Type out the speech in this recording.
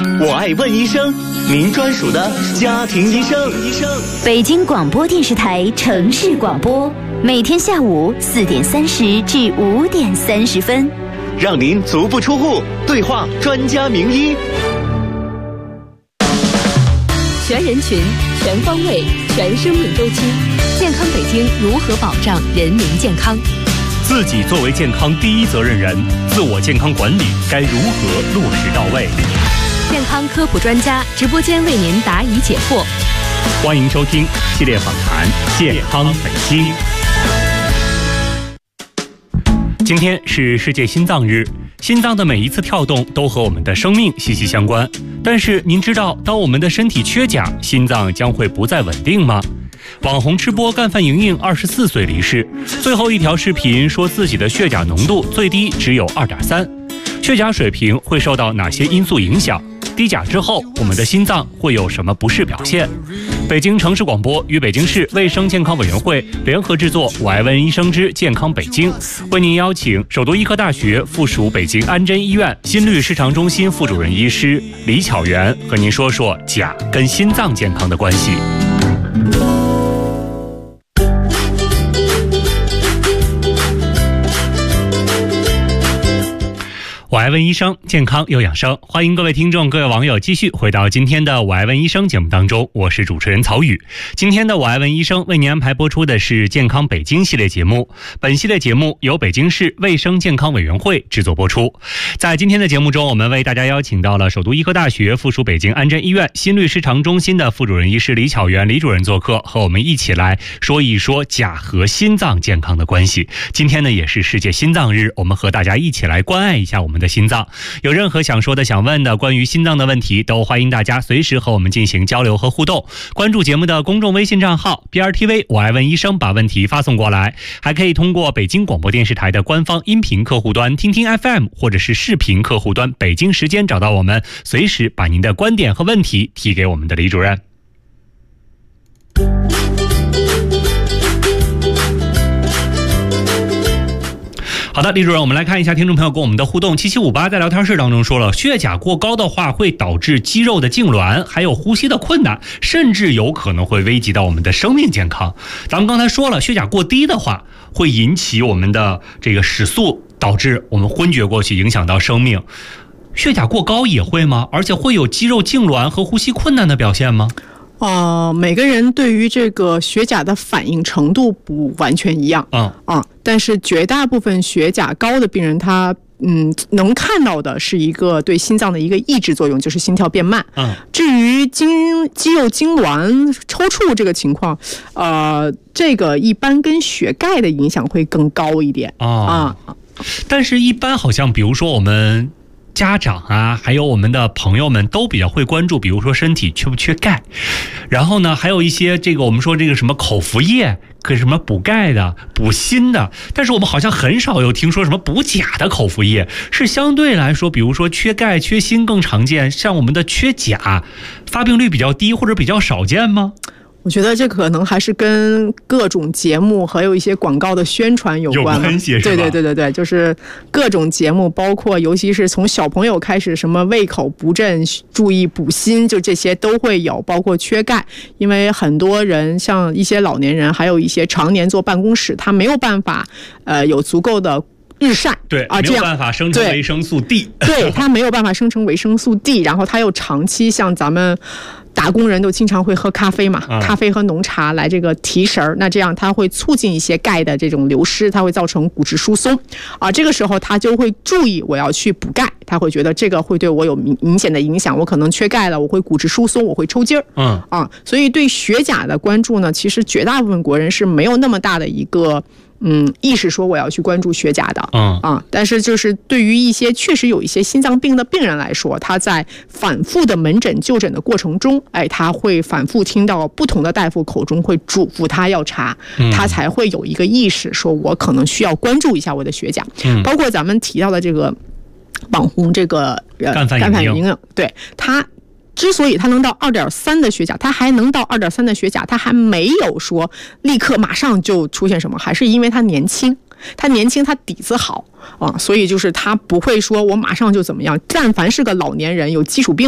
我爱问医生，您专属的家庭医生。 北京广播电视台城市广播，每天下午4点30至5点30分， 让您足不出户，对话专家名医。 全人群、全方位、全生命周期，健康北京如何保障人民健康？ 自己作为健康第一责任人，自我健康管理该如何落实到位？ 健康科普专家直播间为您答疑解惑。 欢迎收听系列访谈《健康北京》。今天是世界心脏日，心脏的每一次跳动都和我们的生命息息相关。但是您知道，当我们的身体缺钾，心脏将会不再稳定吗？网红吃播干饭莹莹24岁离世，最后一条视频说自己的血钾浓度最低只有2.3。血钾水平会受到哪些因素影响？低钾之后，我们的心脏会有什么不适表现？北京城市广播与北京市卫生健康委员会联合制作《我爱问医生之健康北京》，为您邀请首都医科大学附属北京安贞医院心律失常中心副主任医师李巧媛和您说说钾跟心脏健康的关系。我爱问医生，健康又养生，欢迎各位听众、各位网友继续回到今天的我爱问医生节目当中，我是主持人曹宇。今天的我爱问医生为您安排播出的是健康北京系列节目，本系列节目由北京市卫生健康委员会制作播出。在今天的节目中，我们为大家邀请到了首都医科大学附属北京安贞医院心律失常中心的副主任医师李巧媛李主任做客，和我们一起来说一说钾和心脏健康的关系。今天呢也是世界心脏日，我们和大家一起来关爱一下我们的心脏。有任何想说的、想问的关于心脏的问题，都欢迎大家随时和我们进行交流和互动。关注节目的公众微信账号 BRTV 我爱问医生，把问题发送过来。还可以通过北京广播电视台的官方音频客户端听听 FM， 或者是视频客户端北京时间找到我们，随时把您的观点和问题提给我们的李主任。好的，李主任，我们来看一下听众朋友跟我们的互动。7758在聊天室当中说了，血钾过高的话会导致肌肉的痉挛，还有呼吸的困难，甚至有可能会危及到我们的生命健康。咱们刚才说了，血钾过低的话会引起我们的这个室速，导致我们昏厥过去，影响到生命。血钾过高也会吗？而且会有肌肉痉挛和呼吸困难的表现吗？ 每个人对于这个血钾的反应程度不完全一样但是绝大部分血钾高的病人他能看到的是一个对心脏的一个抑制作用，就是心跳变慢。至于肌肉痉挛、抽搐这个情况，这个一般跟血钙的影响会更高一点但是一般好像比如说我们家长啊，还有我们的朋友们都比较会关注，比如说身体缺不缺钙，然后呢还有一些这个我们说这个什么口服液，可什么补钙的、补锌的，但是我们好像很少有听说什么补钾的口服液，是相对来说比如说缺钙、缺锌更常见，像我们的缺钾发病率比较低或者比较少见吗？ 我觉得这可能还是跟各种节目还有一些广告的宣传有关系，是吧？ 对，就是各种节目，包括尤其是从小朋友开始，什么胃口不振、注意补锌，就这些都会有，包括缺钙。因为很多人像一些老年人，还有一些常年坐办公室，他没有办法有足够的日晒， 对没有办法生成维生素 D， 对他没有办法生成维生素 D， 然后他又长期像咱们打工人都经常会喝咖啡嘛，咖啡和浓茶来这个提神，那这样它会促进一些钙的这种流失，它会造成骨质疏松这个时候他就会注意我要去补钙，他会觉得这个会对我有明显的影响，我可能缺钙了，我会骨质疏松，我会抽筋儿所以对血钾的关注呢，其实绝大部分国人是没有那么大的一个意识说我要去关注血钾的但是就是对于一些确实有一些心脏病的病人来说，他在反复的门诊就诊的过程中，他会反复听到不同的大夫口中会嘱咐他要查，他才会有一个意识说我可能需要关注一下我的血钾包括咱们提到的这个网红这个干饭莹莹， 对，他之所以他能到 2.3 的血钾，他还能到 2.3 的血钾，他还没有说立刻马上就出现什么，还是因为他年轻，他底子好所以就是他不会说我马上就怎么样，但凡是个老年人有基础病